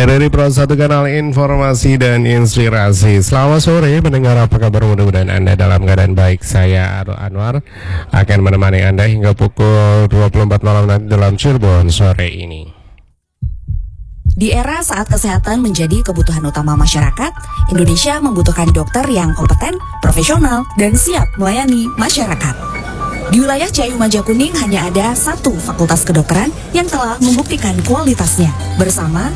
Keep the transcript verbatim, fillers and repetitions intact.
Dari Pro satu Kanal Informasi dan Inspirasi. Selamat sore mendengar, apa kabar? Mudah-mudahan Anda dalam keadaan baik. Saya Aro Anwar akan menemani Anda hingga pukul dua puluh empat malam nanti dalam Cirebon sore ini. Di era saat kesehatan menjadi kebutuhan utama masyarakat, Indonesia membutuhkan dokter yang kompeten, profesional, dan siap melayani masyarakat. Di wilayah Ciayu Majakuning hanya ada satu fakultas kedokteran yang telah membuktikan kualitasnya. Bersama